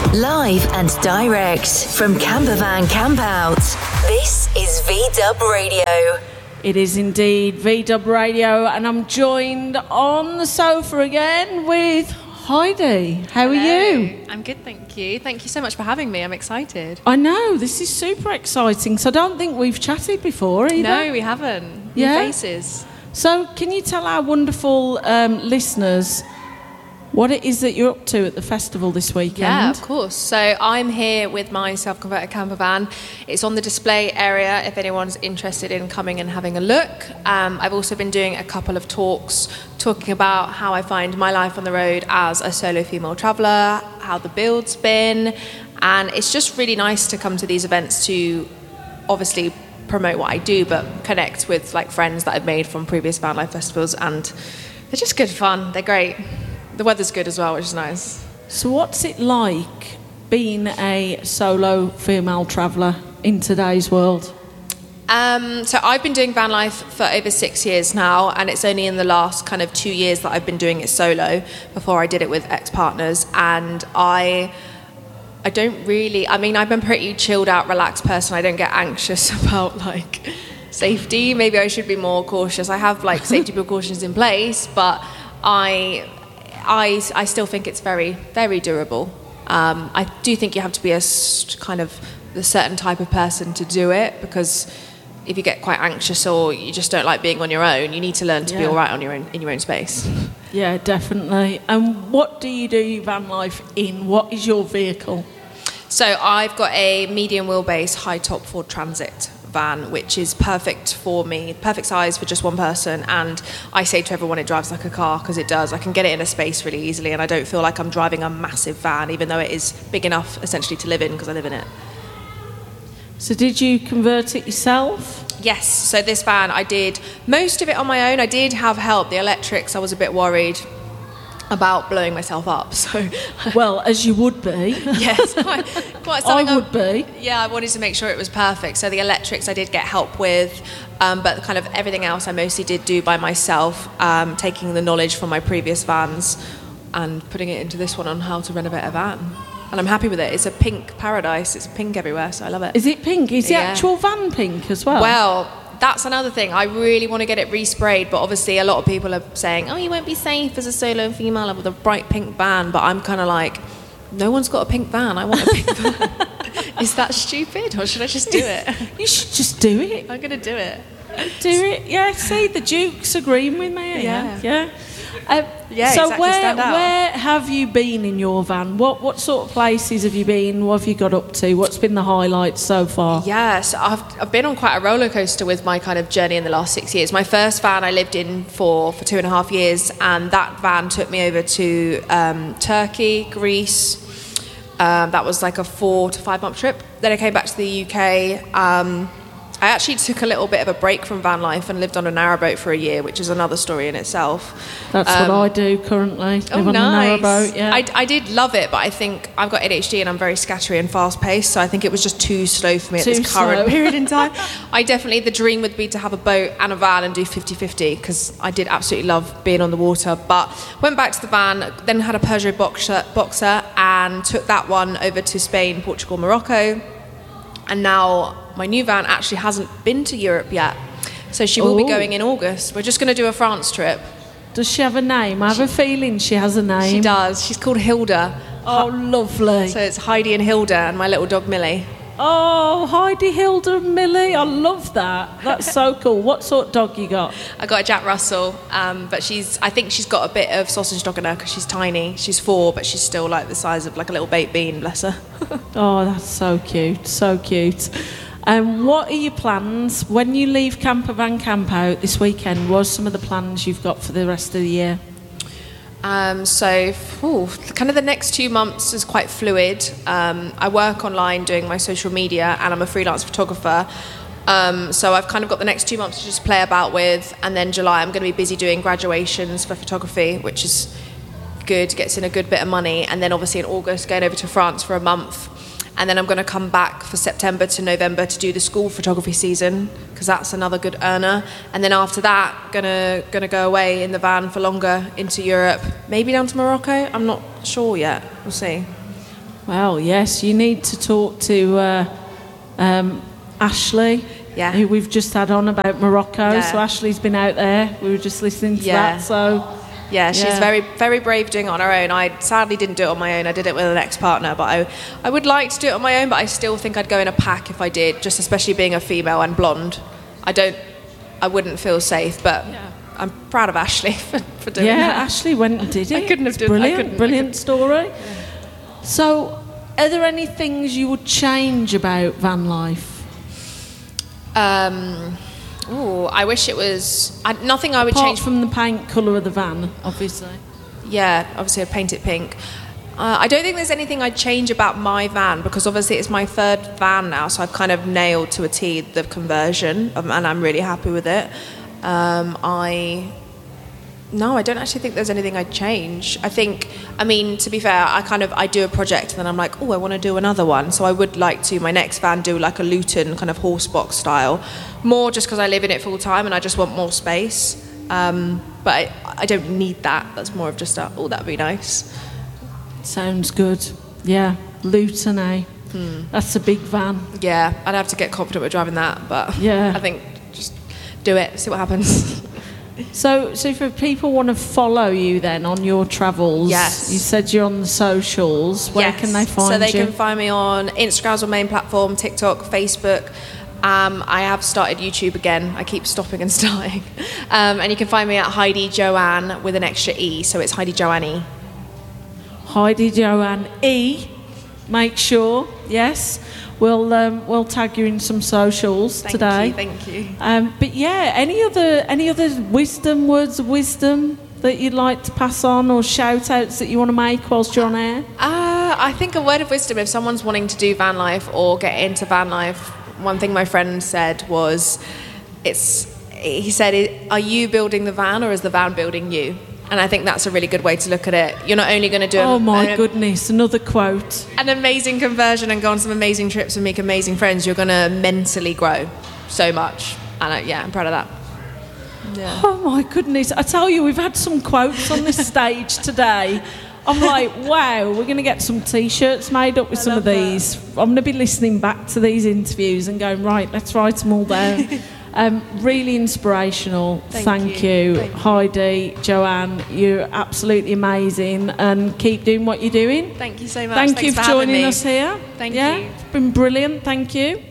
Live and direct from Campervan Campout. This is VDub Radio. It is indeed VDub Radio, and I'm joined on the sofa again with Heidi. How are you? I'm good, thank you. Thank you so much for having me. I'm excited. I know, this is super exciting. So I don't think we've chatted before either. No, we haven't. New faces. So can you tell our wonderful listeners what it is that you're up to at the festival this weekend? Yeah, of course. So I'm here with my self-converted camper van. It's on the display area if anyone's interested in coming and having a look. I've also been doing a couple of talks talking about how I find my life on the road as a solo female traveller, how the build's been, and it's just really nice to come to these events to obviously promote what I do, but connect with like friends that I've made from previous van life festivals, and they're just good fun. They're great. The weather's good as well, which is nice. So what's it like being a solo female traveller in today's world? So I've been doing van life for over 6 years now, and it's only in the last kind of 2 years that I've been doing it solo. Before I did it with ex-partners, and I don't really, I'm a pretty chilled out, relaxed person. I don't get anxious about like safety. Maybe I should be more cautious. I have like safety precautions in place, but I still think it's very, very durable. I do think you have to be a certain type of person to do it, because if you get quite anxious or you just don't like being on your own, you need to learn to be all right on in your own space. Yeah, definitely. And what do you do van life in? What is your vehicle? So I've got a medium wheelbase high top Ford Transit van, which is perfect for me, perfect size for just one person, and I say to everyone it drives like a car, because it does. I can get it in a space really easily, and I don't feel like I'm driving a massive van, even though it is big enough essentially to live in, because I live in it. So did you convert it yourself? Yes, so this van I did most of it on my own. I did have help. The electrics, I was a bit worried about blowing myself up, so well, as you would be. Yes, quite something I would be. Yeah, I wanted to make sure it was perfect. So the electrics I did get help with, but kind of everything else I mostly did do by myself, taking the knowledge from my previous vans and putting it into this one on how to renovate a van. And I'm happy with it. It's a pink paradise. It's pink everywhere, so I love it. Is it pink? Is the actual van pink as well? Well, that's another thing. I really want to get it resprayed, but obviously a lot of people are saying, oh, you won't be safe as a solo female with a bright pink van. But I'm kind of like, no one's got a pink van. I want a pink van. Is that stupid, or should I just do it? You should just do it. I'm going to do it. Do it. Yeah, see, the Duke's agreeing with me. Yeah. Yeah. So exactly, where have you been in your van? What sort of places have you been? What have you got up to? What's been the highlights so far? Yes, I've been on quite a roller coaster with my kind of journey in the last 6 years. My first van I lived in for 2.5 years, and that van took me over to Turkey, Greece. That was like a 4 to 5 month trip. Then I came back to the UK. I actually took a little bit of a break from van life and lived on a narrowboat for a year, which is another story in itself. That's what I do currently. Live on a narrowboat, yeah. I did love it, but I think I've got ADHD and I'm very scattery and fast-paced, so I think it was just too slow for me at this current period in time. The dream would be to have a boat and a van and do 50-50, because I did absolutely love being on the water. But went back to the van, then had a Peugeot Boxer and took that one over to Spain, Portugal, Morocco. And now my new van actually hasn't been to Europe yet, so she will be going in August. We're just going to do a France trip. Does she have a name? I have a feeling she has a name. She does. She's called Hilda. Oh, lovely. So it's Heidi and Hilda and my little dog Millie. Oh, Heidi, Hilda and Millie. I love that. That's so cool. What sort of dog you got? I got a Jack Russell, but I think she's got a bit of sausage dog in her because she's tiny. She's 4, but she's still like the size of like a little baked bean, bless her. Oh, that's so cute. So cute. What are your plans when you leave Campervan Campout this weekend? What are some of the plans you've got for the rest of the year? Kind of the next 2 months is quite fluid. I work online doing my social media, and I'm a freelance photographer. So I've kind of got the next 2 months to just play about with, and then July I'm going to be busy doing graduations for photography, which is good, gets in a good bit of money, and then obviously in August going over to France for a month. And then I'm going to come back for September to November to do the school photography season, because that's another good earner. And then after that, gonna go away in the van for longer into Europe, maybe down to Morocco. I'm not sure yet. We'll see. Well, yes, you need to talk to Ashley, who we've just had on about Morocco. Yeah. So Ashley's been out there. We were just listening to that. So yeah, she's very, very brave doing it on her own. I sadly didn't do it on my own. I did it with an ex-partner, but I would like to do it on my own, but I still think I'd go in a pack if I did, just especially being a female and blonde. I wouldn't feel safe, but I'm proud of Ashley for doing that. Yeah, Ashley went and did it. I couldn't have done it. Brilliant story. Yeah. So, are there any things you would change about van life? I wish it was... nothing I would change... Apart from the paint colour of the van, obviously. Yeah, obviously I'd paint it pink. I don't think there's anything I'd change about my van, because obviously it's my third van now, so I've kind of nailed to a T the conversion, and I'm really happy with it. No, I don't actually think there's anything I'd change. To be fair, I do a project and then I'm like, I want to do another one. So I would like to, my next van, do like a Luton kind of horse box style. More just because I live in it full time and I just want more space. But I don't need that. That's more of just that'd be nice. Sounds good. Yeah, Luton, eh? That's a big van. Yeah, I'd have to get confident with driving that, but yeah. I think just do it, see what happens. So if people want to follow you then on your travels, yes. You said you're on the socials. Where can they find you? So they can find me on Instagram's my main platform, TikTok, Facebook. I have started YouTube again. I keep stopping and starting. And you can find me at Heidi Joanne with an extra E, so it's Heidi Joanne E. Heidi Joanne E. Make sure, yes. We'll tag you in some socials today. Thank you. But yeah, any other words of wisdom that you'd like to pass on, or shout outs that you want to make whilst you're on air? I think a word of wisdom, if someone's wanting to do van life or get into van life, one thing my friend said was, he said, are you building the van or is the van building you? And I think that's a really good way to look at it. You're not only going to do goodness, another quote. An amazing conversion and go on some amazing trips and make amazing friends. You're going to mentally grow so much. And I'm proud of that. Yeah. Oh my goodness. I tell you, we've had some quotes on this stage today. I'm like, wow, we're going to get some T-shirts made up with some of these. I'm going to be listening back to these interviews and going, right, let's write them all down. Really inspirational. Thank you. Heidi, Joanne, you're absolutely amazing, and keep doing what you're doing. Thank you so much. Thank you for joining us here. Thank you. It's been brilliant. Thank you.